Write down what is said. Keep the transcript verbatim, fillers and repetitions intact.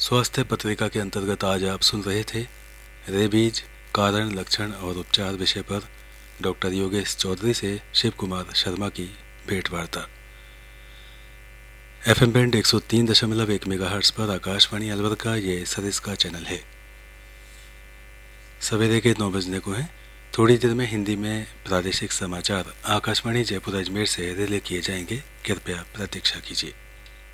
स्वास्थ्य पत्रिका के अंतर्गत आज आप सुन रहे थे रेबीज कारण, लक्षण और उपचार विषय पर डॉक्टर योगेश चौधरी से शिव कुमार शर्मा की भेंटवार्ता। एफ एम बैंड एक सौ तीन दशमलव एक मेगाहर्ट्ज़ पर आकाशवाणी अलवर का ये सरिस का चैनल है। सवेरे के नौ बजने को हैं। थोड़ी देर में हिंदी में प्रादेशिक समाचार आकाशवाणी जयपुर अजमेर से रिले किए जाएंगे। कृपया प्रतीक्षा कीजिए।